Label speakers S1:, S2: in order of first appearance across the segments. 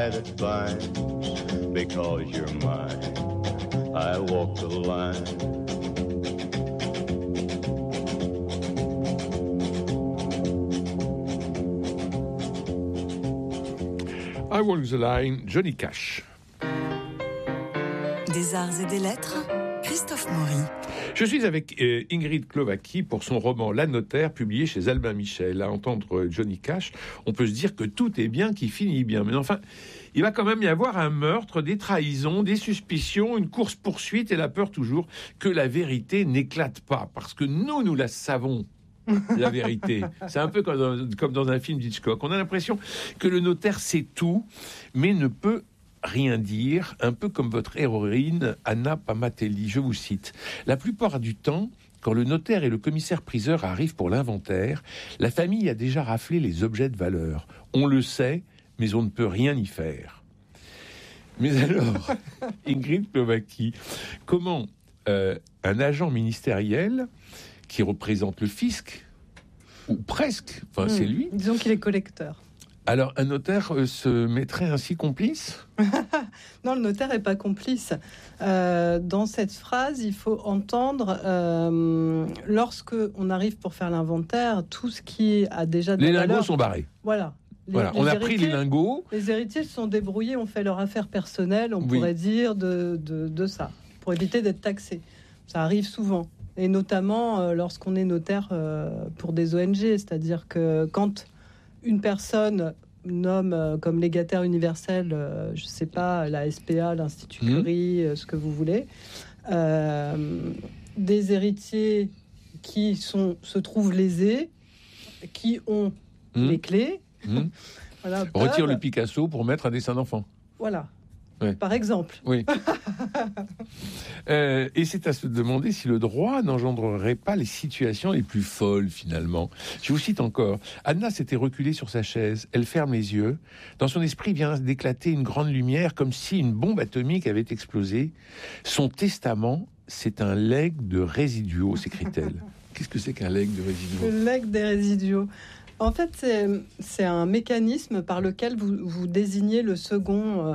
S1: Because you're mine, I walk the line.
S2: I Walk the Line, Johnny Cash.
S3: Des arts et des lettres, Christophe Maury.
S2: Je suis avec Ingrid Klovacki pour son roman La Notaire, publié chez Albin Michel. À entendre Johnny Cash, on peut se dire que tout est bien qui finit bien. Mais enfin, il va quand même y avoir un meurtre, des trahisons, des suspicions, une course-poursuite et la peur toujours que la vérité n'éclate pas. Parce que nous la savons. La vérité. C'est un peu comme dans un film d'Hitchcock. On a l'impression que le notaire sait tout, mais ne peut rien dire, un peu comme votre héroïne Anna Pamatelli. Je vous cite. La plupart du temps, quand le notaire et le commissaire-priseur arrivent pour l'inventaire, la famille a déjà raflé les objets de valeur. On le sait, mais on ne peut rien y faire. Mais alors, Ingrid Klovacki, comment un agent ministériel qui représente le fisc, ou presque, enfin c'est lui.
S4: Disons qu'il est collecteur.
S2: Alors un notaire se mettrait ainsi complice ?
S4: Non, le notaire n'est pas complice. Dans cette phrase, il faut entendre, lorsque on arrive pour faire l'inventaire, tout ce qui a déjà de
S2: les
S4: la
S2: lingots
S4: valeur,
S2: sont barrés.
S4: Voilà.
S2: On a pris les lingots.
S4: Les héritiers se sont débrouillés, ont fait leur affaire personnelle, on pourrait dire, de ça, pour éviter d'être taxés. Ça arrive souvent. Et notamment lorsqu'on est notaire pour des ONG, c'est-à-dire que quand une personne nomme comme légataire universel, je ne sais pas, la SPA, l'Institut Curie, ce que vous voulez, des héritiers qui se trouvent lésés, qui ont les clés, voilà,
S2: retire le Picasso pour mettre un dessin d'enfant.
S4: Voilà.
S2: Ouais.
S4: Par exemple.
S2: Oui. Et c'est à se demander si le droit n'engendrerait pas les situations les plus folles, finalement. Je vous cite encore. Anna s'était reculée sur sa chaise. Elle ferme les yeux. Dans son esprit vient d'éclater une grande lumière, comme si une bombe atomique avait explosé. Son testament, c'est un legs de résiduaux, s'écrie-t-elle. Qu'est-ce que c'est qu'un legs de résiduaux ?
S4: Le legs des résiduaux. En fait, c'est un mécanisme par lequel vous désignez le second,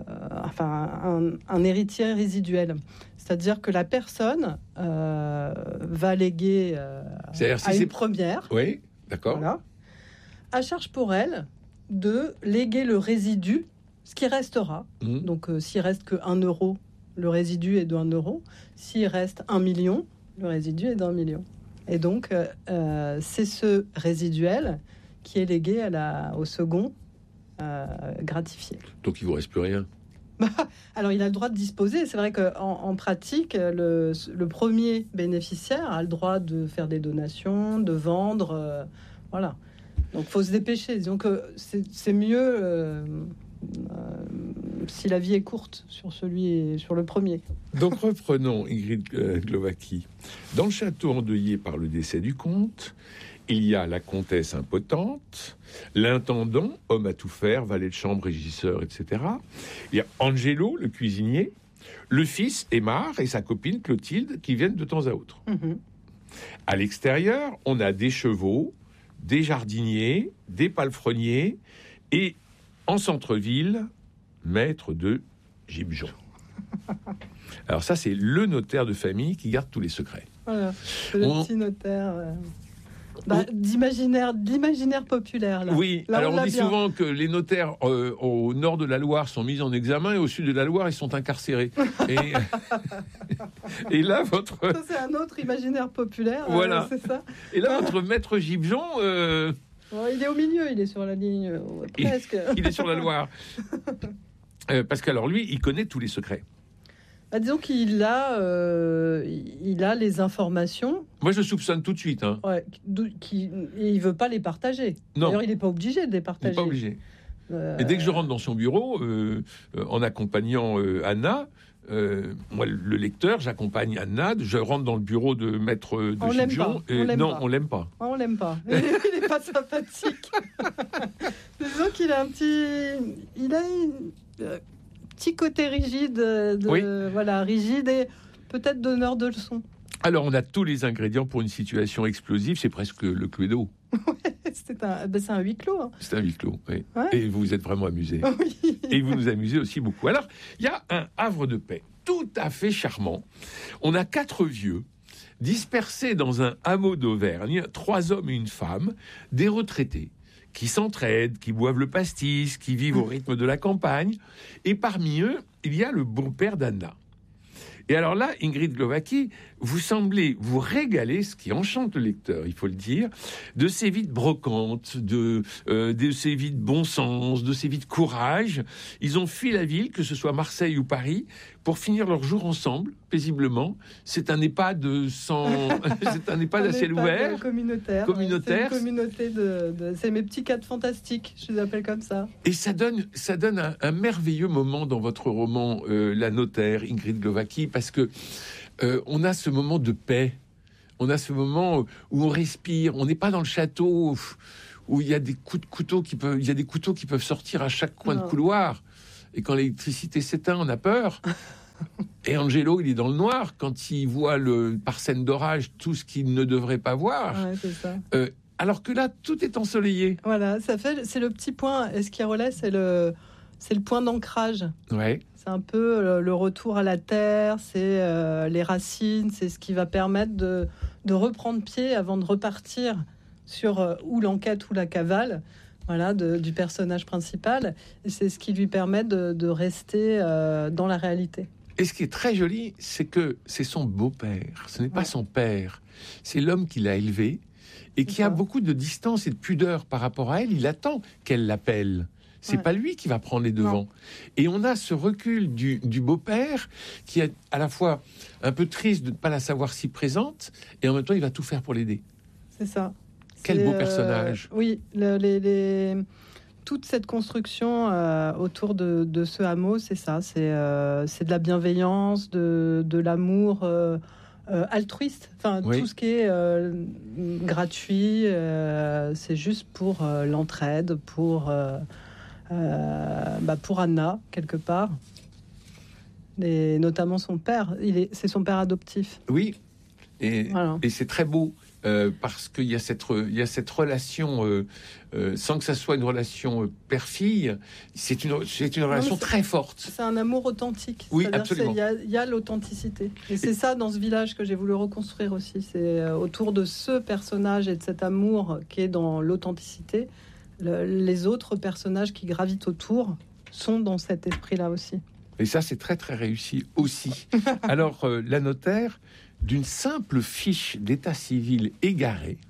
S4: un héritier résiduel. C'est-à-dire que la personne va léguer à une première.
S2: Oui, d'accord.
S4: Voilà, à charge pour elle de léguer le résidu, ce qui restera. Donc, s'il reste que 1 euro, le résidu est de 1 euro. S'il reste 1 million, le résidu est d'1 million. Et donc, c'est ce résiduel qui est légué au second gratifié.
S2: Donc, il ne vous reste plus rien.
S4: Alors, il a le droit de disposer. C'est vrai qu'en pratique, le premier bénéficiaire a le droit de faire des donations, de vendre. Voilà. Donc, il faut se dépêcher. Donc, c'est mieux si la vie est courte sur le premier.
S2: Donc reprenons Ingrid Klovacki. Dans le château endeuillé par le décès du comte, il y a la comtesse impotente, l'intendant, homme à tout faire, valet de chambre, régisseur, etc. Il y a Angelo, le cuisinier, le fils Aymar et sa copine Clotilde qui viennent de temps à autre. À l'extérieur, on a des chevaux, des jardiniers, des palefreniers et en centre-ville, maître de Gibjon. Alors ça, c'est le notaire de famille qui garde tous les secrets.
S4: Voilà, le petit notaire d'imaginaire populaire. Là.
S2: Oui,
S4: là,
S2: alors on dit
S4: bien.
S2: souvent que les notaires au nord de la Loire sont mis en examen et au sud de la Loire, ils sont incarcérés. Et là, votre...
S4: Ça, c'est un autre imaginaire populaire.
S2: Voilà.
S4: C'est ça.
S2: Et là, votre maître Gibjon...
S4: il est au milieu, il est sur la ligne, presque.
S2: Il est sur la Loire. Parce qu'alors lui, il connaît tous les secrets.
S4: Disons qu'il a les informations.
S2: Moi, je soupçonne tout de suite. Hein.
S4: Ouais, et il veut pas les partager.
S2: Non.
S4: D'ailleurs, il n'est pas obligé de les partager.
S2: Il n'est pas obligé. Et dès que je rentre dans son bureau, en accompagnant Anna, moi, le lecteur, j'accompagne Anna, je rentre dans le bureau de maître de Gibjon. On l'aime pas.
S4: On l'aime pas. Il n'est pas sympathique. Disons qu'il a petit côté rigide, rigide et peut-être donneur de leçons.
S2: Alors, on a tous les ingrédients pour une situation explosive, c'est presque le Cluedo.
S4: C'est un huis clos. Hein.
S2: C'est un huis clos, oui.
S4: Ouais.
S2: Et vous vous êtes vraiment amusé.
S4: Oui.
S2: Et vous nous amusez aussi beaucoup. Alors, il y a un havre de paix tout à fait charmant. On a 4 vieux dispersés dans un hameau d'Auvergne, 3 hommes et une femme, des retraités, qui s'entraident, qui boivent le pastis, qui vivent au rythme de la campagne. Et parmi eux, il y a le beau-père d'Anna. Et alors là, Ingrid Glowacki, vous semblez vous régaler, ce qui enchante le lecteur, il faut le dire, de ces vies de brocante, de ces vies de bon sens, de ces vies de courage. Ils ont fui la ville, que ce soit Marseille ou Paris, pour finir leur jour ensemble, paisiblement. C'est un EHPAD c'est un EHPAD à ciel ouvert.
S4: Communautaire. C'est une communauté c'est mes petits cadres fantastiques, je les appelle comme ça.
S2: Et ça donne un merveilleux moment dans votre roman, La Notaire, Ingrid Glowacki, parce que on a ce moment de paix. On a ce moment où on respire. On n'est pas dans le château où il y a des coups de couteau qui peuvent sortir à chaque coin de couloir. Et quand l'électricité s'éteint, on a peur. Et Angelo, il est dans le noir quand il voit par scène d'orage tout ce qu'il ne devrait pas voir.
S4: Ouais, c'est ça.
S2: Alors que là, tout est ensoleillé.
S4: Voilà, c'est le petit point. Esquirolais, c'est le point d'ancrage.
S2: Ouais.
S4: C'est un peu le retour à la terre, c'est les racines, c'est ce qui va permettre de reprendre pied avant de repartir sur ou l'enquête ou la cavale. Voilà, du personnage principal. Et c'est ce qui lui permet de rester dans la réalité.
S2: Et ce qui est très joli, c'est que c'est son beau-père. Ce n'est pas son père. C'est l'homme qui l'a élevé et qui a beaucoup de distance et de pudeur par rapport à elle. Il attend qu'elle l'appelle. C'est pas lui qui va prendre les devants. Non. Et on a ce recul du beau-père qui est à la fois un peu triste de ne pas la savoir si présente et en même temps, il va tout faire pour l'aider.
S4: C'est ça.
S2: Quel beau personnage.
S4: Oui, toute cette construction autour de ce hameau, c'est ça. C'est de la bienveillance, de l'amour altruiste. Enfin, tout ce qui est gratuit, c'est juste pour l'entraide, pour Anna, quelque part. Et notamment son père. C'est son père adoptif.
S2: Oui, et c'est très beau. Parce qu'il y a cette relation, sans que ça soit une relation père-fille, c'est une relation très forte.
S4: C'est un amour authentique.
S2: Oui, absolument.
S4: Il y a l'authenticité. Et c'est ça dans ce village que j'ai voulu reconstruire aussi. C'est autour de ce personnage et de cet amour qui est dans l'authenticité. Les autres personnages qui gravitent autour sont dans cet esprit-là aussi.
S2: Et ça, c'est très, très réussi aussi. Alors, la notaire, d'une simple fiche d'état civil égarée,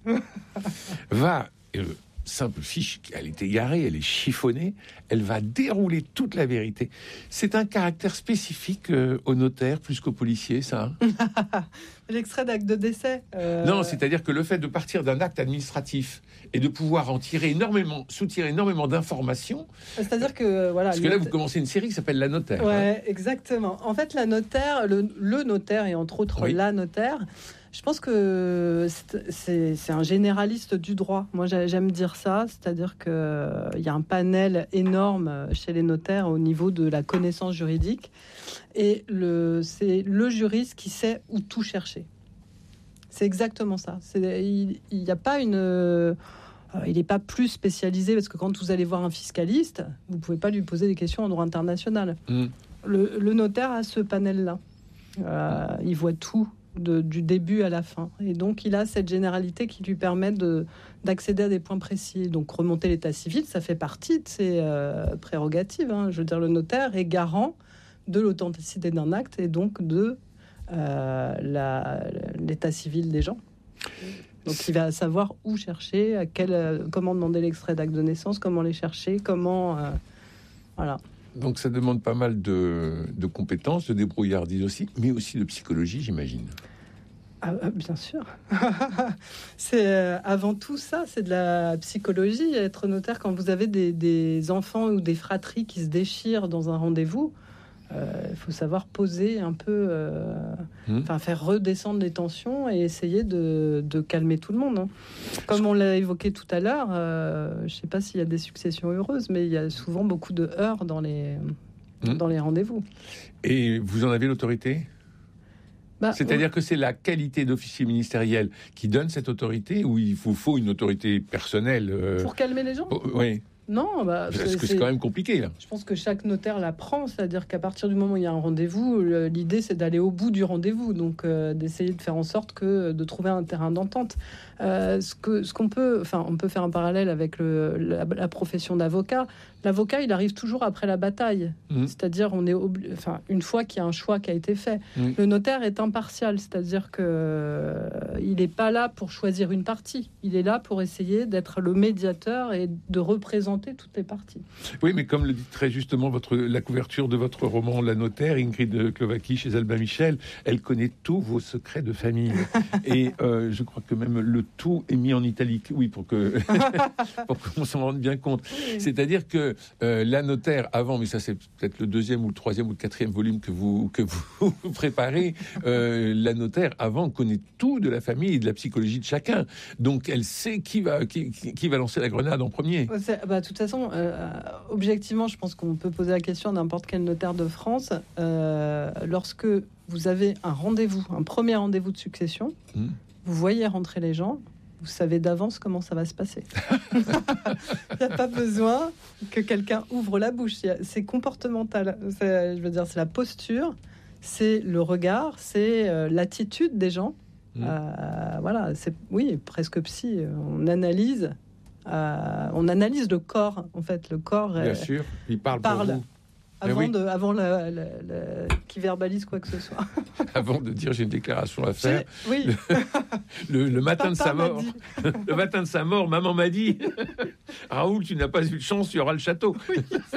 S2: simple fiche, elle est égarée, elle est chiffonnée, elle va dérouler toute la vérité. C'est un caractère spécifique au notaire plus qu'au policier, ça.
S4: L'extrait d'acte de décès.
S2: Non, c'est-à-dire que le fait de partir d'un acte administratif et de pouvoir soutirer énormément d'informations.
S4: C'est-à-dire que voilà.
S2: Parce que là, vous commencez une série qui s'appelle La Notaire.
S4: Ouais, exactement. En fait, la notaire, le notaire et entre autres la notaire. Je pense que c'est un généraliste du droit. Moi, j'aime dire ça, c'est-à-dire qu'il y a un panel énorme chez les notaires au niveau de la connaissance juridique. Et c'est le juriste qui sait où tout chercher. C'est exactement ça. Il n'y a pas il n'est pas plus spécialisé, parce que quand vous allez voir un fiscaliste, vous ne pouvez pas lui poser des questions en droit international. Le notaire a ce panel-là. Il voit tout. Du début à la fin. Et donc, il a cette généralité qui lui permet d'accéder à des points précis. Donc, remonter l'état civil, ça fait partie de ses prérogatives. Hein. Je veux dire, le notaire est garant de l'authenticité d'un acte et donc de l'état civil des gens. Donc, il va savoir où chercher, comment demander l'extrait d'acte de naissance, comment les chercher, comment... voilà.
S2: Donc ça demande pas mal de compétences, de débrouillardise aussi, mais aussi de psychologie, j'imagine.
S4: Bien sûr. C'est avant tout ça, c'est de la psychologie. Être notaire, quand vous avez des enfants ou des fratries qui se déchirent dans un rendez-vous, il faut savoir poser un peu, faire redescendre les tensions et essayer de calmer tout le monde. Hein. Comme on l'a évoqué tout à l'heure, je ne sais pas s'il y a des successions heureuses, mais il y a souvent beaucoup de heurts dans les rendez-vous.
S2: Et vous en avez l'autorité ? C'est-à-dire que c'est la qualité d'officier ministériel qui donne cette autorité, ou il vous faut une autorité personnelle
S4: pour calmer les gens.
S2: Oui.
S4: Non,
S2: parce que c'est quand même compliqué, là.
S4: Je pense que chaque notaire l'apprend, c'est-à-dire qu'à partir du moment où il y a un rendez-vous, l'idée c'est d'aller au bout du rendez-vous, donc d'essayer de faire en sorte de trouver un terrain d'entente. On peut faire un parallèle avec la profession d'avocat. L'avocat, il arrive toujours après la bataille, c'est-à-dire une fois qu'il y a un choix qui a été fait. Le notaire est impartial, c'est-à-dire que il n'est pas là pour choisir une partie, il est là pour essayer d'être le médiateur et de représenter toutes les parties.
S2: Oui, mais comme le dit très justement la couverture de votre roman La Notaire, Ingrid Klovacki chez Albin Michel, elle connaît tous vos secrets de famille. Et je crois que même le tout est mis en italique, oui, pour qu'on s'en rende bien compte. Oui. C'est-à-dire que La Notaire, avant, mais ça c'est peut-être le 2e ou le 3e ou le 4e volume que vous préparez, La Notaire, avant, connaît tout de la famille et de la psychologie de chacun. Donc elle sait qui va lancer la grenade en premier.
S4: De toute façon, objectivement, je pense qu'on peut poser la question à n'importe quel notaire de France. Lorsque vous avez un premier rendez-vous de succession, vous voyez rentrer les gens, vous savez d'avance comment ça va se passer. Il n'y a pas besoin que quelqu'un ouvre la bouche. C'est comportemental. C'est la posture, c'est le regard, c'est l'attitude des gens. C'est presque psy. On analyse le corps, en fait. Le corps,
S2: bien sûr, il parle pour vous.
S4: Avant qui verbalise quoi que ce soit.
S2: Avant de dire j'ai une déclaration à faire.
S4: Oui.
S2: Le matin de sa mort. Le matin de sa mort, maman m'a dit Raoul, tu n'as pas eu de chance, il y aura le château. Oui,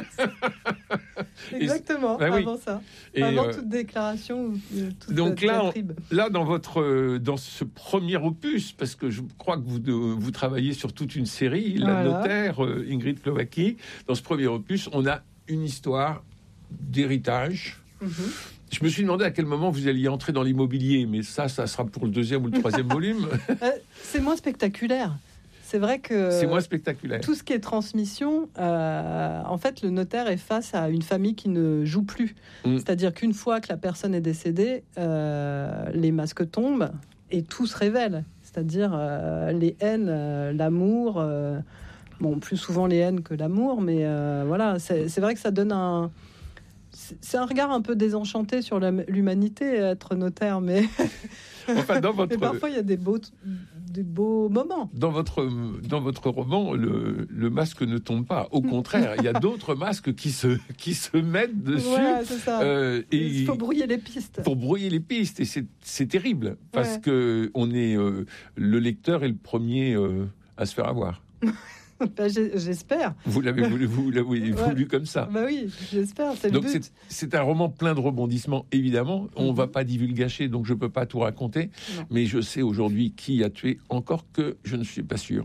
S4: exactement, avant ça. Avant toute déclaration.
S2: Donc là, dans ce premier opus, parce que je crois que vous travaillez sur toute une série, La Notaire, Ingrid Klovacki, dans ce premier opus, on a une histoire d'héritage. Je me suis demandé à quel moment vous alliez entrer dans l'immobilier, mais ça sera pour le 2e ou le 3e volume.
S4: C'est moins spectaculaire. C'est vrai que
S2: c'est moins spectaculaire.
S4: Tout ce qui est transmission, en fait, le notaire est face à une famille qui ne joue plus. C'est-à-dire qu'une fois que la personne est décédée, les masques tombent et tout se révèle. C'est-à-dire les haines, l'amour... plus souvent les haines que l'amour, mais c'est vrai que ça donne c'est un regard un peu désenchanté sur l'humanité, être notaire, mais... mais parfois il y a des beaux moments. Dans
S2: votre roman, le masque ne tombe pas. Au contraire, il y a d'autres masques qui se mettent dessus.
S4: Ouais, c'est ça. Il faut brouiller les pistes.
S2: Pour brouiller les pistes, et c'est terrible, parce que le lecteur est le premier à se faire avoir.
S4: J'espère.
S2: Vous l'avez voulu comme ça.
S4: Oui, j'espère. C'est
S2: donc
S4: le but.
S2: c'est un roman plein de rebondissements, évidemment. On va pas divulgacher, donc je peux pas tout raconter. Non. Mais je sais aujourd'hui qui a tué, encore que je ne suis pas sûr.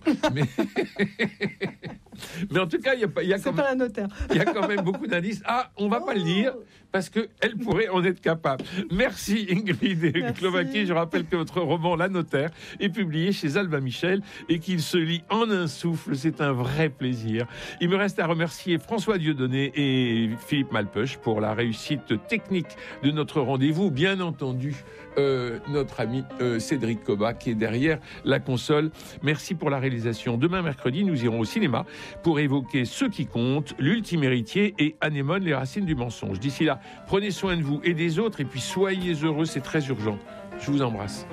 S2: Mais en tout cas, il y a quand même beaucoup d'indices. On va pas le dire parce que elle pourrait en être capable. Merci Ingrid Klovacki. Je rappelle que votre roman La Notaire est publié chez Albin Michel et qu'il se lit en un souffle. C'est un vrai plaisir. Il me reste à remercier François Dieudonné et Philippe Malpeuch pour la réussite technique de notre rendez-vous. Bien entendu, notre ami Cédric Coba qui est derrière la console. Merci pour la réalisation. Demain mercredi, nous irons au cinéma pour évoquer Ceux qui comptent, L'ultime héritier et Anémone, les racines du mensonge. D'ici là, prenez soin de vous et des autres et puis soyez heureux, c'est très urgent. Je vous embrasse.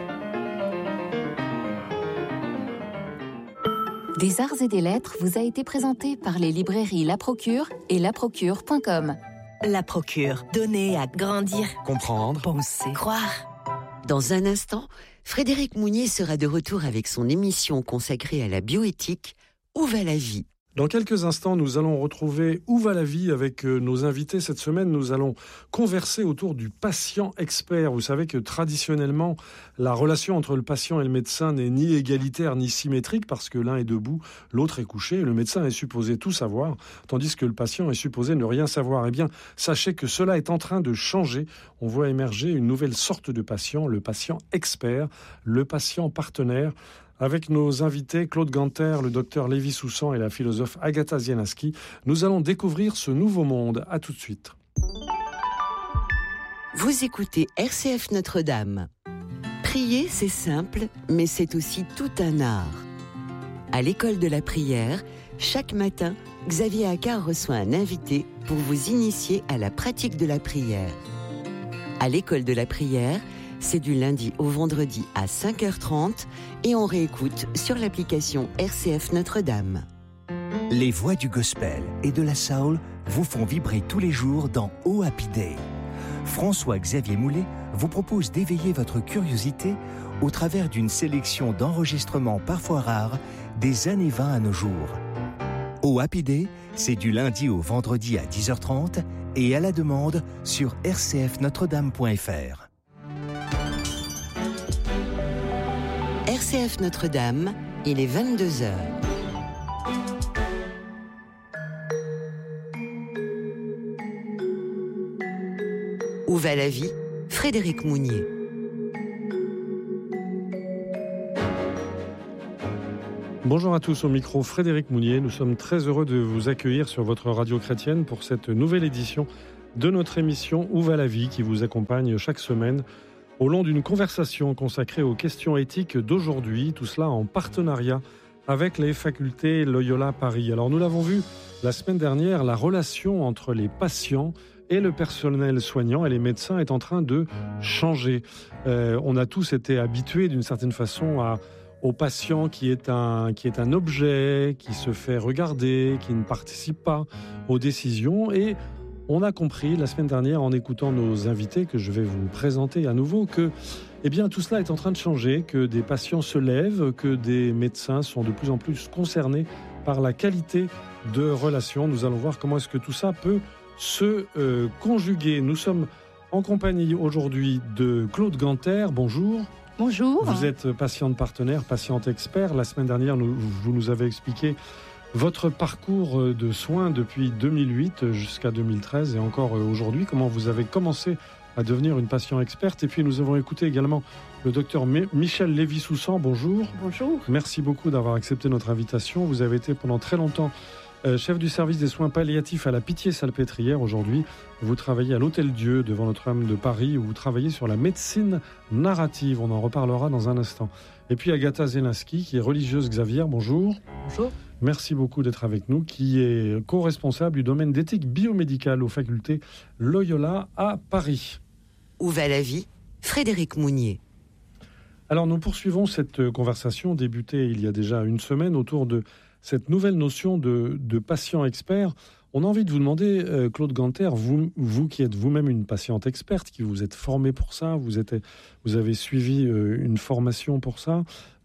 S5: Des arts et des lettres vous a été présenté par les librairies La Procure et laprocure.com.
S3: La Procure, donner à grandir,
S6: comprendre,
S3: penser,
S6: croire. Dans un instant, Frédéric Mounier sera de retour avec son émission consacrée à la bioéthique, Où va la vie ?
S7: Dans quelques instants, nous allons retrouver Où va la vie avec nos invités. Cette semaine, nous allons converser autour du patient expert. Vous savez que traditionnellement, la relation entre le patient et le médecin n'est ni égalitaire ni symétrique parce que l'un est debout, l'autre est couché. Le médecin est supposé tout savoir, tandis que le patient est supposé ne rien savoir. Eh bien, sachez que cela est en train de changer. On voit émerger une nouvelle sorte de patient, le patient expert, le patient partenaire. Avec nos invités, Claude Ganter, le docteur Lévi Soussan et la philosophe Agatha Zielański, nous allons découvrir ce nouveau monde. À tout de suite.
S6: Vous écoutez RCF Notre-Dame. Prier, c'est simple, mais c'est aussi tout un art. À l'école de la prière, chaque matin, Xavier Accart reçoit un invité pour vous initier à la pratique de la prière. À l'école de la prière, c'est du lundi au vendredi à 5h30 et on réécoute sur l'application RCF Notre-Dame.
S8: Les voix du gospel et de la soul vous font vibrer tous les jours dans Oh Happy Day. François-Xavier Moulet vous propose d'éveiller votre curiosité au travers d'une sélection d'enregistrements parfois rares des années 20 à nos jours. Oh Happy Day, c'est du lundi au vendredi à 10h30 et à la demande sur rcfnotredame.fr.
S6: RCF Notre-Dame, il est 22h. Où va la vie ? Frédéric Mounier.
S7: Bonjour à tous, au micro Frédéric Mounier. Nous sommes très heureux de vous accueillir sur votre radio chrétienne pour cette nouvelle édition de notre émission Où va la vie, qui vous accompagne chaque semaine au long d'une conversation consacrée aux questions éthiques d'aujourd'hui, tout cela en partenariat avec les facultés Loyola Paris. Alors nous l'avons vu la semaine dernière, la relation entre les patients et le personnel soignant et les médecins est en train de changer. On a tous été habitués d'une certaine façon au patient qui est un objet, qui se fait regarder, qui ne participe pas aux décisions. Et on a compris la semaine dernière en écoutant nos invités, que je vais vous présenter à nouveau, que tout cela est en train de changer, que des patients se lèvent, que des médecins sont de plus en plus concernés par la qualité de relation. Nous allons voir comment est-ce que tout ça peut se conjuguer. Nous sommes en compagnie aujourd'hui de Claude Ganter. Bonjour.
S9: Bonjour.
S7: Vous êtes patiente partenaire, patiente expert. La semaine dernière, vous nous avez expliqué votre parcours de soins depuis 2008 jusqu'à 2013 et encore aujourd'hui, comment vous avez commencé à devenir une patiente experte. Et puis nous avons écouté également le docteur Michel Lévy-Soussan. Bonjour.
S9: Bonjour.
S7: Merci beaucoup d'avoir accepté notre invitation. Vous avez été pendant très longtemps chef du service des soins palliatifs à la Pitié-Salpêtrière. Aujourd'hui, vous travaillez à l'Hôtel-Dieu devant Notre-Dame de Paris, où vous travaillez sur la médecine narrative. On en reparlera dans un instant. Et puis Agatha Zelinski, qui est religieuse Xavier. Bonjour.
S9: Bonjour.
S7: Merci beaucoup d'être avec nous, qui est co-responsable du domaine d'éthique biomédicale aux facultés Loyola à Paris.
S6: Où va la vie ? Frédéric Mounier.
S7: Alors nous poursuivons cette conversation débutée il y a déjà une semaine autour de cette nouvelle notion de patient expert. On a envie de vous demander, Claude Ganter, vous qui êtes vous-même une patiente experte, qui vous êtes formé pour ça, vous avez suivi une formation pour ça,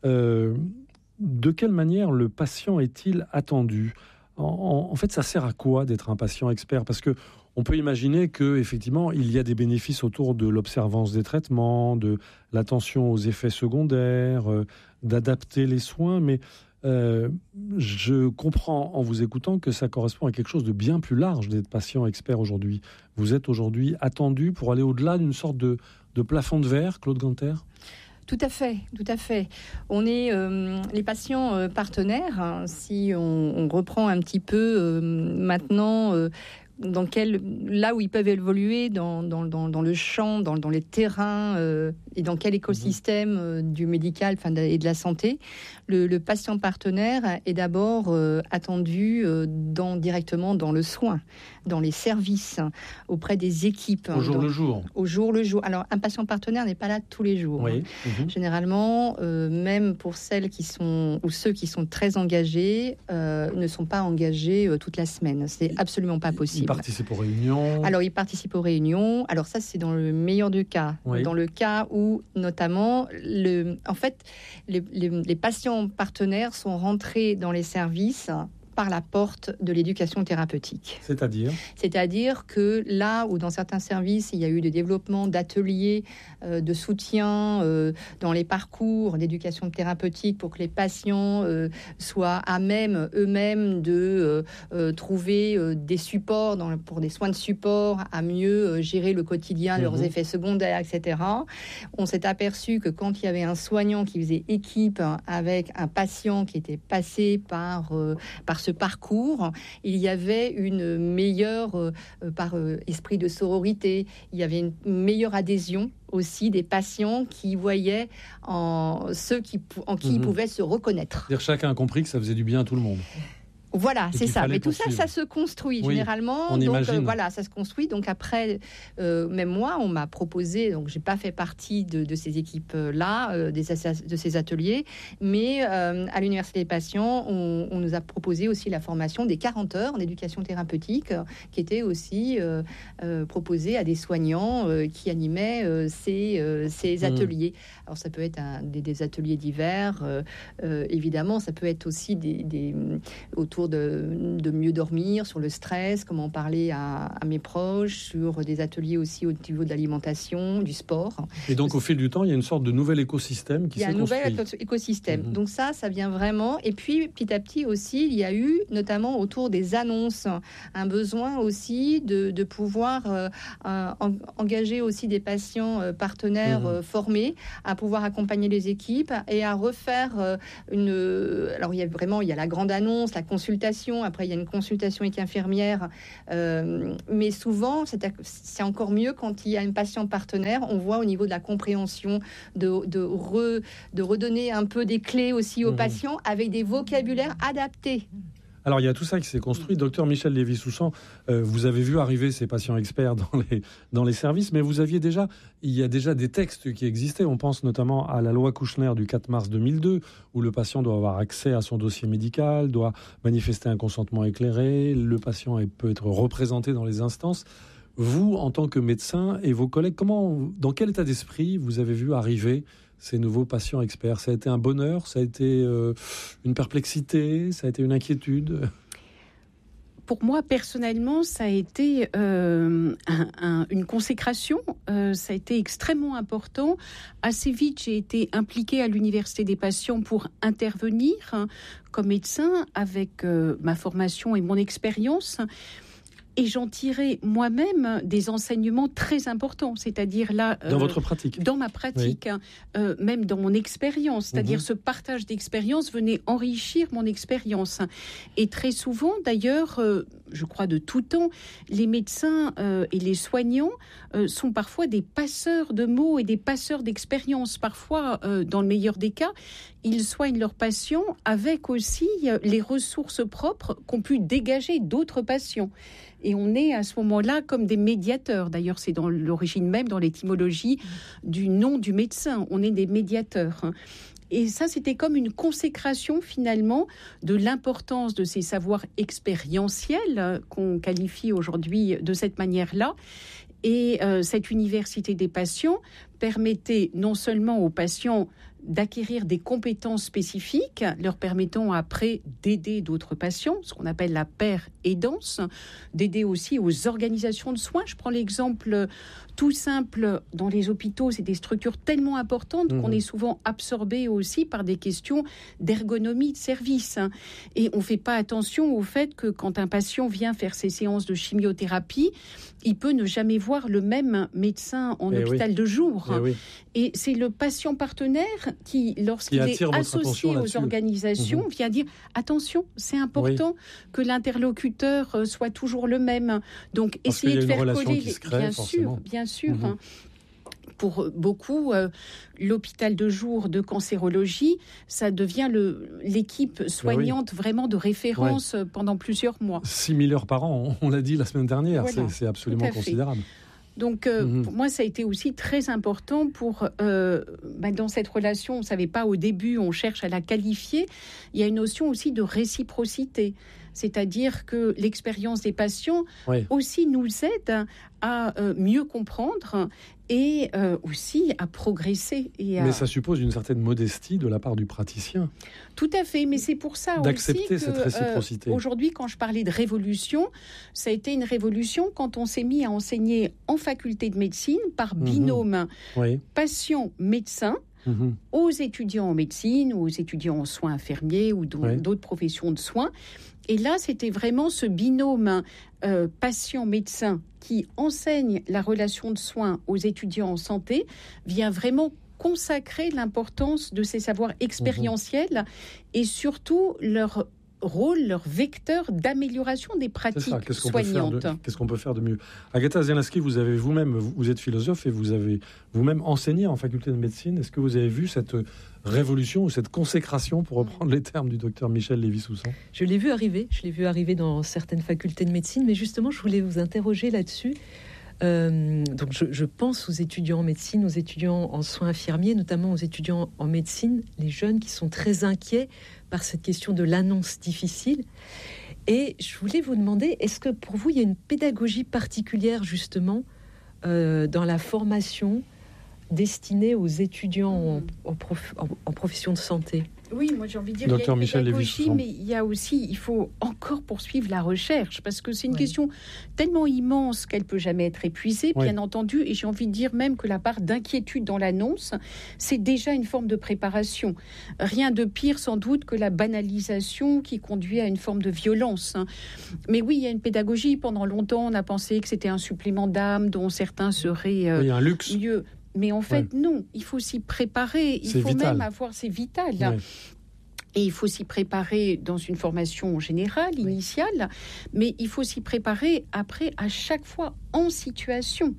S7: de quelle manière le patient est-il attendu ? En fait, ça sert à quoi d'être un patient expert ? Parce que on peut imaginer qu'effectivement, il y a des bénéfices autour de l'observance des traitements, de l'attention aux effets secondaires, d'adapter les soins, mais je comprends en vous écoutant que ça correspond à quelque chose de bien plus large d'être patient expert aujourd'hui. Vous êtes aujourd'hui attendu pour aller au-delà d'une sorte de plafond de verre, Claude Ganter ?
S9: Tout à fait, tout à fait. On est les patients partenaires, hein, si on reprend un petit peu maintenant... là où ils peuvent évoluer dans le champ, dans les terrains et dans quel écosystème du médical et de la santé, le patient partenaire est d'abord attendu directement dans le soin, dans les services, auprès des équipes.
S7: Au jour le jour.
S9: Au jour le jour. Alors, un patient partenaire n'est pas là tous les jours.
S7: Oui.
S9: Généralement, même pour celles qui sont, ou ceux qui sont très engagés, ne sont pas engagés toute la semaine. C'est absolument pas possible.
S7: Ils participent aux réunions.
S9: Alors, ils participent aux réunions. Alors, ça, c'est dans le meilleur des cas.
S7: Oui.
S9: Dans le cas où, notamment, les patients partenaires sont rentrés dans les services par la porte de l'éducation thérapeutique. C'est-à-dire que là où dans certains services, il y a eu des développements d'ateliers de soutien dans les parcours d'éducation thérapeutique pour que les patients soient à même eux-mêmes de trouver des supports pour des soins de support, à mieux gérer le quotidien, leurs effets secondaires, etc. On s'est aperçu que quand il y avait un soignant qui faisait équipe avec un patient qui était passé par ce ce parcours, il y avait une meilleure, par esprit de sororité, il y avait une meilleure adhésion aussi des patients qui voyaient en ceux en qui ils pouvaient se reconnaître.
S7: C'est-à-dire chacun a compris que ça faisait du bien à tout le monde.
S9: Voilà, c'est ça. Mais tout ça, ça se construit généralement.
S7: On
S9: donc
S7: imagine.
S9: Voilà, ça se construit. Donc après, même moi, on m'a proposé. Donc j'ai pas fait partie de ces équipes-là, de ces ateliers, mais à l'Université des patients, on nous a proposé aussi la formation des 40 heures en éducation thérapeutique, qui était aussi proposée à des soignants qui animaient ces ateliers. Alors ça peut être des ateliers divers, évidemment. Ça peut être aussi des autour de mieux dormir, sur le stress, comment parler à mes proches, sur des ateliers aussi au niveau de l'alimentation, du sport. Et
S7: donc au fil du temps, il y a une sorte de nouvel écosystème qui s'est construit.
S9: Il y a un nouvel écosystème. Donc ça vient vraiment. Et puis petit à petit aussi, il y a eu, notamment autour des annonces, un besoin aussi de pouvoir engager aussi des patients partenaires formés, à pouvoir accompagner les équipes et à refaire alors il y a la grande annonce, la consultation, après il y a une consultation avec infirmière, mais souvent c'est encore mieux quand il y a un patient partenaire. On voit au niveau de la compréhension de redonner un peu des clés aussi aux patients avec des vocabulaires adaptés.
S7: Alors, il y a tout ça qui s'est construit. Docteur Michel Lévy-Soussan, vous avez vu arriver ces patients experts dans les services, mais il y a déjà des textes qui existaient. On pense notamment à la loi Kouchner du 4 mars 2002, où le patient doit avoir accès à son dossier médical, doit manifester un consentement éclairé, le patient peut être représenté dans les instances. Vous, en tant que médecin et vos collègues, dans quel état d'esprit vous avez vu arriver ces nouveaux patients experts? Ça a été un bonheur, ça a été une perplexité, ça a été une inquiétude?
S10: Pour moi, personnellement, ça a été une consécration. Ça a été extrêmement important. Assez vite, j'ai été impliquée à l'Université des patients pour intervenir comme médecin avec ma formation et mon expérience. Et j'en tirais moi-même des enseignements très importants, c'est-à-dire là...
S7: dans votre pratique? Dans
S10: ma pratique, oui. Même dans mon expérience, c'est-à-dire ce partage d'expérience venait enrichir mon expérience. Et très souvent, d'ailleurs, je crois de tout temps, les médecins et les soignants sont parfois des passeurs de mots et des passeurs d'expérience. Parfois, dans le meilleur des cas, ils soignent leurs patients avec aussi les ressources propres qu'ont pu dégager d'autres patients. Et on est à ce moment-là comme des médiateurs. D'ailleurs, c'est dans l'origine même, dans l'étymologie du nom du médecin. On est des médiateurs. Et ça, c'était comme une consécration finalement de l'importance de ces savoirs expérientiels qu'on qualifie aujourd'hui de cette manière-là. Et cette université des patients permettait non seulement aux patients d'acquérir des compétences spécifiques, leur permettant après d'aider d'autres patients, ce qu'on appelle la paire-aidance, d'aider aussi aux organisations de soins. Je prends l'exemple tout simple, dans les hôpitaux, c'est des structures tellement importantes qu'on est souvent absorbé aussi par des questions d'ergonomie de service. Et on ne fait pas attention au fait que quand un patient vient faire ses séances de chimiothérapie, il peut ne jamais voir le même médecin en hôpital de jour. Et c'est le patient partenaire qui, lorsqu'il est associé aux organisations, vient dire attention, c'est important que l'interlocuteur soit toujours le même. Donc, essayer de faire coller, bien sûr. Pour beaucoup, l'hôpital de jour de cancérologie, ça devient l'équipe soignante vraiment de référence pendant plusieurs mois.
S7: 6 000 heures par an, on l'a dit la semaine dernière, c'est absolument considérable.
S10: Donc, pour moi, ça a été aussi très important dans cette relation, on ne savait pas au début, on cherche à la qualifier. Il y a une notion aussi de réciprocité. C'est-à-dire que l'expérience des patients aussi nous aide à mieux comprendre et aussi à progresser. Mais
S7: ça suppose une certaine modestie de la part du praticien.
S10: Tout à fait, mais c'est pour ça
S7: d'accepter
S10: aussi
S7: cette réciprocité.
S10: Aujourd'hui, quand je parlais de révolution, ça a été une révolution quand on s'est mis à enseigner en faculté de médecine par binôme patient-médecin. Aux étudiants en médecine, aux étudiants en soins infirmiers ou d'autres professions de soins. Et là, c'était vraiment ce binôme patient-médecin qui enseigne la relation de soins aux étudiants en santé, vient vraiment consacrer l'importance de ces savoirs expérientiels et surtout leur rôle, leur vecteur d'amélioration des pratiques soignantes.
S7: Qu'est-ce qu'on peut faire de mieux? Agatha Zielinski, vous êtes philosophe et vous avez vous-même enseigné en faculté de médecine. Est-ce que vous avez vu cette révolution ou cette consécration, pour reprendre les termes du docteur Michel Lévy-Soussan?
S11: Je l'ai vu arriver dans certaines facultés de médecine, mais justement, je voulais vous interroger là-dessus. Donc je pense aux étudiants en médecine, aux étudiants en soins infirmiers, notamment aux étudiants en médecine, les jeunes qui sont très inquiets par cette question de l'annonce difficile. Et je voulais vous demander, est-ce que pour vous, il y a une pédagogie particulière justement dans la formation destinée aux étudiants en profession de santé?
S10: Oui, moi j'ai envie de dire
S7: Docteur Michel
S10: pédagogie, mais il faut encore poursuivre la recherche, parce que c'est une question tellement immense qu'elle peut jamais être épuisée, bien entendu, et j'ai envie de dire même que la part d'inquiétude dans l'annonce, c'est déjà une forme de préparation. Rien de pire sans doute que la banalisation qui conduit à une forme de violence. Mais oui, il y a une pédagogie. Pendant longtemps, on a pensé que c'était un supplément d'âme dont certains seraient
S7: un luxe.
S10: mieux. Mais en fait, non, il faut s'y préparer. Il faut même avoir, c'est vital. Ouais. Et il faut s'y préparer dans une formation générale, initiale, mais il faut s'y préparer après, à chaque fois, en situation.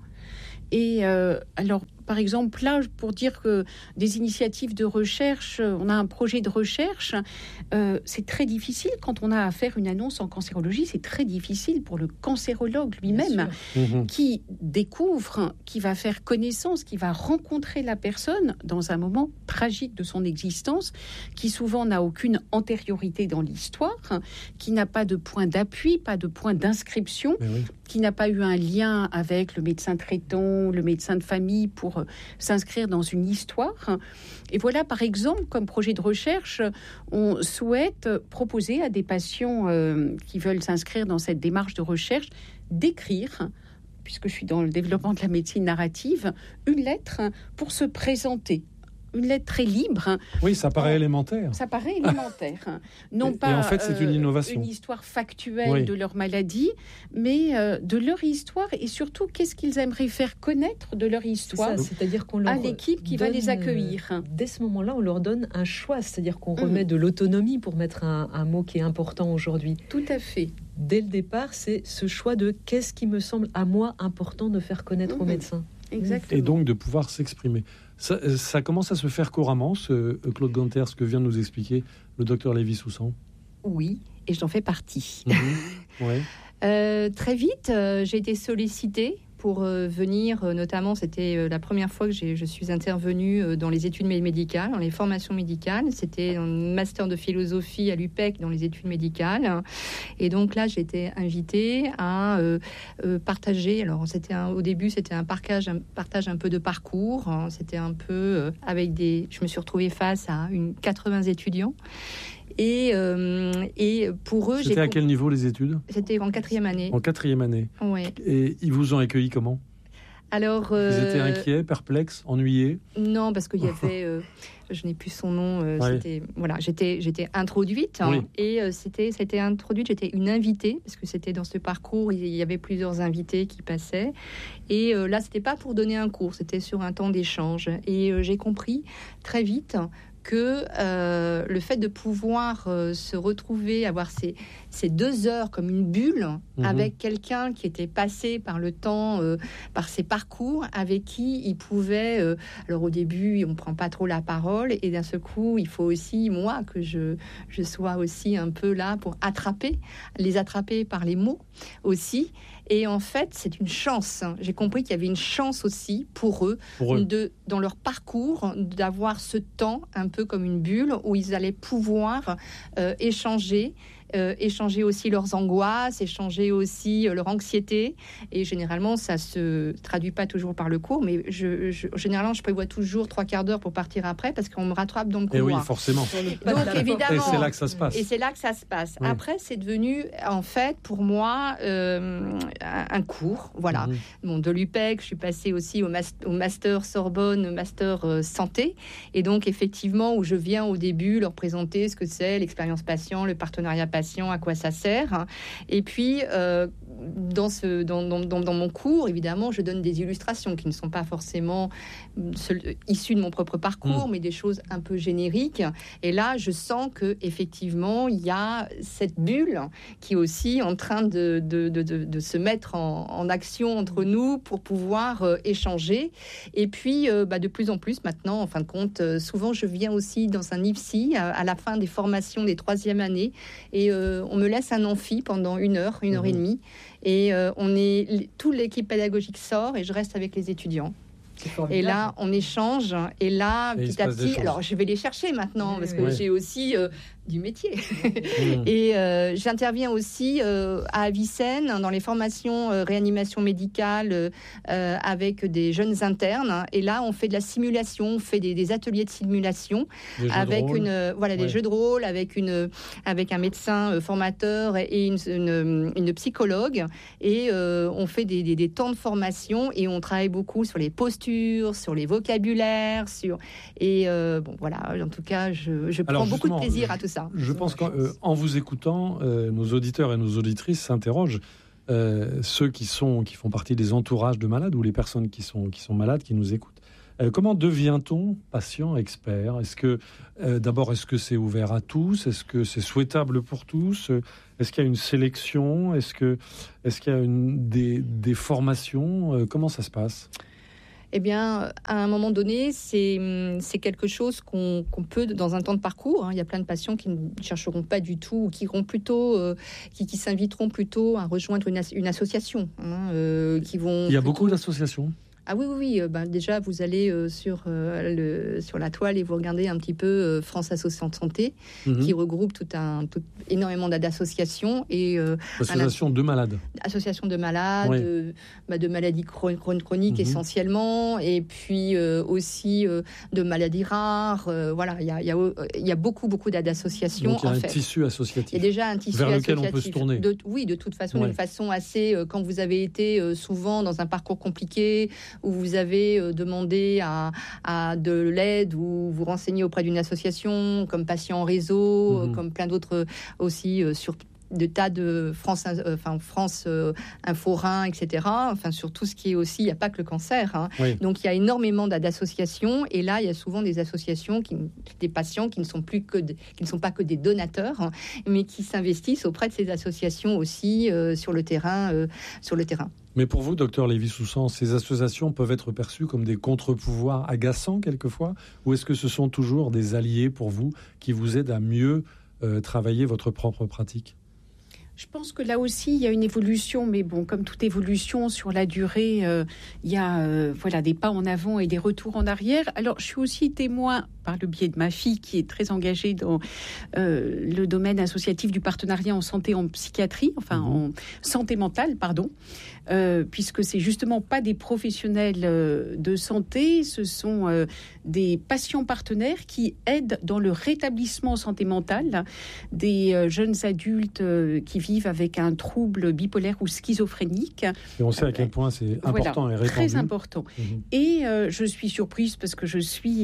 S10: Et alors, par exemple, là, pour dire que des initiatives de recherche, on a un projet de recherche, c'est très difficile quand on a à faire une annonce en cancérologie, c'est très difficile pour le cancérologue lui-même qui découvre, qui va faire connaissance, qui va rencontrer la personne dans un moment tragique de son existence, qui souvent n'a aucune antériorité dans l'histoire, qui n'a pas de point d'appui, pas de point d'inscription, qui n'a pas eu un lien avec le médecin traitant, le médecin de famille pour s'inscrire dans une histoire. Et voilà, par exemple, comme projet de recherche, on souhaite proposer à des patients qui veulent s'inscrire dans cette démarche de recherche d'écrire, puisque je suis dans le développement de la médecine narrative, une lettre pour se présenter. Une lettre très libre.
S7: Oui, ça paraît élémentaire.
S10: Ça paraît élémentaire. Non
S7: pas en fait, c'est une innovation.
S10: Une histoire factuelle de leur maladie, mais de leur histoire et surtout, qu'est-ce qu'ils aimeraient faire connaître de leur histoire
S11: c'est-à-dire qu'on leur
S10: à l'équipe qui va les accueillir.
S11: Dès ce moment-là, on leur donne un choix, c'est-à-dire qu'on remet de l'autonomie, pour mettre un mot qui est important aujourd'hui.
S10: Tout à fait.
S11: Dès le départ, c'est ce choix de qu'est-ce qui me semble à moi important de faire connaître aux médecins.
S10: Exactement.
S7: Et donc de pouvoir s'exprimer. Ça commence à se faire couramment, Claude Ganter, ce que vient de nous expliquer le docteur Lévy-Soussan.
S9: Oui, et j'en fais partie.
S7: Très
S9: vite, j'ai été sollicitée pour venir, notamment, c'était la première fois que je suis intervenue dans les études médicales, dans les formations médicales. C'était un master de philosophie à l'UPEC dans les études médicales. Et donc là, j'ai été invitée à partager. Alors, au début, c'était un partage un peu de parcours. C'était un peu je me suis retrouvée face à 80 étudiants. Et pour eux...
S7: C'était à quel niveau les études?
S9: C'était en 4e année.
S7: En 4e année.
S9: Oui.
S7: Et ils vous ont accueilli comment?
S9: Alors...
S7: Ils étaient inquiets, perplexes, ennuyés?
S9: Non, parce qu'il y avait... je n'ai plus son nom. J'étais introduite. Et c'était introduite, j'étais une invitée, parce que c'était dans ce parcours, il y avait plusieurs invités qui passaient. Et là, c'était pas pour donner un cours, c'était sur un temps d'échange. Et j'ai compris très vite que le fait de pouvoir se retrouver, avoir ces 2 heures comme une bulle avec quelqu'un qui était passé par le temps, par ses parcours, avec qui il pouvait... alors au début, on ne prend pas trop la parole, et d'un seul coup, il faut aussi, moi, que je sois aussi un peu là pour les attraper par les mots aussi. Et en fait, c'est une chance. J'ai compris qu'il y avait une chance aussi pour eux. Dans leur parcours, d'avoir ce temps un peu comme une bulle où ils allaient pouvoir échanger aussi leurs angoisses, échanger aussi leur anxiété. Et généralement, ça se traduit pas toujours par le cours, mais généralement, je prévois toujours 3 quarts d'heure pour partir après, parce qu'on me rattrape dans le couloir.
S7: Et oui, forcément.
S9: Donc, évidemment.
S7: Et c'est là que ça se passe.
S9: Et c'est là que ça se passe. Oui. Après, c'est devenu, en fait, pour moi, un cours. Voilà. De l'UPEC, je suis passée aussi au master Sorbonne, master santé. Et donc, effectivement, où je viens au début leur présenter ce que c'est l'expérience patient, le partenariat patient, à quoi ça sert. Et puis, dans mon cours, évidemment, je donne des illustrations qui ne sont pas forcément issues de mon propre parcours, mais des choses un peu génériques. Et là, je sens que effectivement, il y a cette bulle qui est aussi en train de se mettre en action entre nous pour pouvoir échanger. Et puis, de plus en plus maintenant, en fin de compte, souvent, je viens aussi dans un IFSI à la fin des formations des 3e années et on me laisse un amphi pendant 1 heure et demie. Et toute l'équipe pédagogique sort et je reste avec les étudiants. Et là, on échange. Et là, petit à petit, alors je vais les chercher maintenant parce que j'ai aussi du métier. Et j'interviens aussi à Avicenne dans les formations réanimation médicale avec des jeunes internes. Et là, on fait de la simulation, on fait des ateliers de simulation avec des jeux de rôle, avec un médecin formateur et une psychologue. Et on fait des temps de formation et on travaille beaucoup sur les postures, sur les vocabulaires, en tout cas, je prends beaucoup de plaisir à tout ça.
S7: Je pense qu'en vous écoutant, nos auditeurs et nos auditrices s'interrogent. Ceux qui font partie des entourages de malades ou les personnes qui sont malades, qui nous écoutent. Comment devient-on patient expert ? Est-ce que c'est ouvert à tous ? Est-ce que c'est souhaitable pour tous ? Est-ce qu'il y a une sélection ? Est-ce qu'il y a des formations ? Comment ça se passe ?
S9: Eh bien, à un moment donné, c'est quelque chose qu'on peut, dans un temps de parcours, il y a plein de patients qui ne chercheront pas du tout, ou qui iront plutôt, qui s'inviteront plutôt à rejoindre une association. Il y
S7: a beaucoup d'associations ?
S9: Ah oui. Déjà, vous allez sur la toile et vous regardez un petit peu France Association Santé, qui regroupe énormément d'associations.
S7: Association de malades.
S9: Association de malades, de maladies chroniques essentiellement, et puis aussi de maladies rares. Il y a beaucoup d'associations.
S7: Donc il y a un tissu associatif.
S9: Il y a déjà un tissu
S7: vers
S9: associatif.
S7: Lequel on peut se tourner.
S9: De toute façon, d'une façon assez... quand vous avez été souvent dans un parcours compliqué, où vous avez demandé à de l'aide ou vous renseignez auprès d'une association, comme Patient en réseau, comme plein d'autres aussi sur de tas de France Info Rhin, etc. Sur tout ce qui est aussi, il n'y a pas que le cancer. Donc il y a énormément d'associations et là il y a souvent des associations, des patients qui ne sont pas que des donateurs, mais qui s'investissent auprès de ces associations aussi sur le terrain.
S7: Mais pour vous, docteur Lévy-Soussan, ces associations peuvent être perçues comme des contre-pouvoirs agaçants quelquefois, ou est-ce que ce sont toujours des alliés pour vous qui vous aident à mieux travailler votre propre pratique ?
S10: Je pense que là aussi, il y a une évolution, mais bon, comme toute évolution, sur la durée, il y a des pas en avant et des retours en arrière. Alors, je suis aussi témoin, par le biais de ma fille, qui est très engagée dans le domaine associatif du partenariat en santé, en psychiatrie, en santé mentale, puisque c'est justement pas des professionnels de santé, ce sont des patients partenaires qui aident dans le rétablissement en santé mentale des jeunes adultes qui vivent avec un trouble bipolaire ou schizophrénique.
S7: Et on sait à quel point c'est important et répandu.
S10: Très important. Et je suis surprise parce que je suis...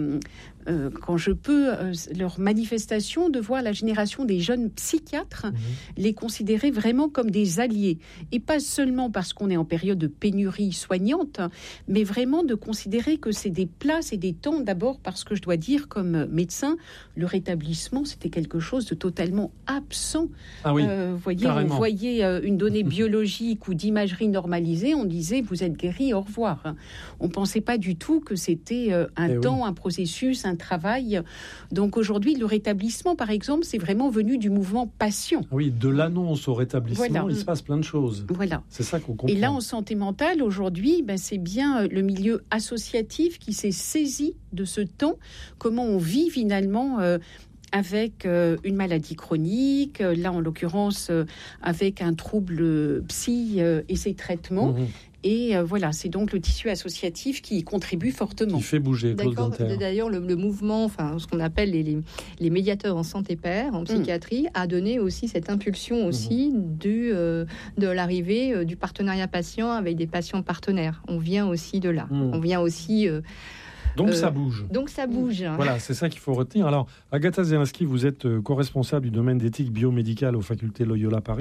S10: quand je peux, leur manifestation, de voir la génération des jeunes psychiatres les considérer vraiment comme des alliés. Et pas seulement parce qu'on est en période de pénurie soignante, mais vraiment de considérer que c'est des places et des temps. D'abord parce que je dois dire, comme médecin, le rétablissement, c'était quelque chose de totalement absent.
S7: Ah oui,
S10: on voyait une donnée biologique ou d'imagerie normalisée, on disait « vous êtes guéri, au revoir ». On ne pensait pas du tout que c'était un temps, un processus, un travail. Donc aujourd'hui, le rétablissement, par exemple, c'est vraiment venu du mouvement patient.
S7: Oui, de l'annonce au rétablissement, il se passe plein de choses.
S10: Voilà.
S7: C'est ça qu'on comprend.
S10: Et là, en santé mentale, aujourd'hui, c'est bien le milieu associatif qui s'est saisi de ce temps, comment on vit finalement avec une maladie chronique, là en l'occurrence avec un trouble psy et ses traitements. Et c'est donc le tissu associatif qui y contribue fortement.
S7: Qui fait bouger, Claude Ganter.
S9: D'ailleurs, le mouvement, ce qu'on appelle les médiateurs en santé pair, en psychiatrie, a donné aussi cette impulsion aussi de l'arrivée du partenariat patient avec des patients partenaires. On vient aussi de là. On vient aussi...
S7: Donc ça bouge. Voilà, c'est ça qu'il faut retenir. Alors, Agatha Zielinski, vous êtes co-responsable du domaine d'éthique biomédicale aux facultés Loyola Paris.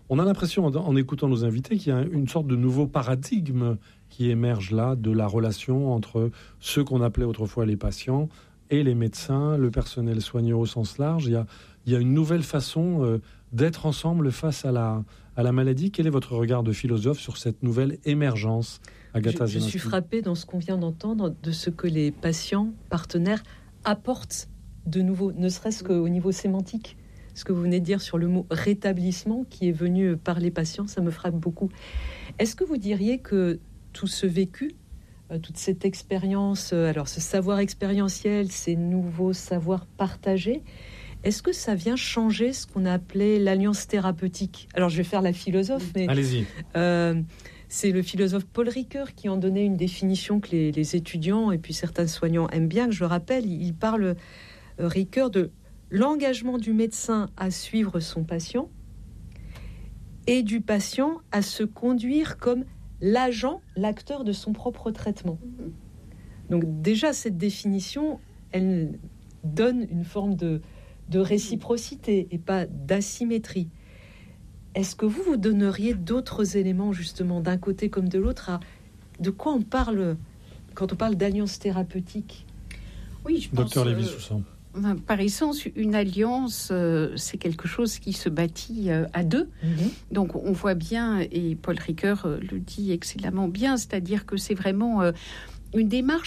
S7: On a l'impression, en écoutant nos invités, qu'il y a une sorte de nouveau paradigme qui émerge là de la relation entre ceux qu'on appelait autrefois les patients et les médecins, le personnel soignant au sens large. Il y a une nouvelle façon d'être ensemble face à la maladie. Quel est votre regard de philosophe sur cette nouvelle émergence, Agatha Zielinski ?
S11: Je suis frappée dans ce qu'on vient d'entendre de ce que les patients, partenaires, apportent de nouveau, ne serait-ce qu'au niveau sémantique. Ce que vous venez de dire sur le mot rétablissement qui est venu par les patients, ça me frappe beaucoup. Est-ce que vous diriez que tout ce vécu, toute cette expérience, alors ce savoir expérientiel, ces nouveaux savoirs partagés, est-ce que ça vient changer ce qu'on a appelé l'alliance thérapeutique ? Alors je vais faire la philosophe, mais
S7: allez-y.
S11: C'est le philosophe Paul Ricoeur qui en donnait une définition que les étudiants et puis certains soignants aiment bien, que je rappelle. Il parle, Ricoeur, de l'engagement du médecin à suivre son patient et du patient à se conduire comme l'agent, l'acteur de son propre traitement. Donc déjà, cette définition, elle donne une forme de réciprocité et pas d'asymétrie. Est-ce que vous donneriez d'autres éléments, justement, d'un côté comme de l'autre, de quoi on parle quand on parle d'alliance thérapeutique ?
S10: Oui, je pense...
S7: Docteur Lévy-Soussan.
S10: Par essence, une alliance, c'est quelque chose qui se bâtit à deux. Donc, on voit bien, et Paul Ricoeur le dit excellemment bien, c'est-à-dire que c'est vraiment une démarche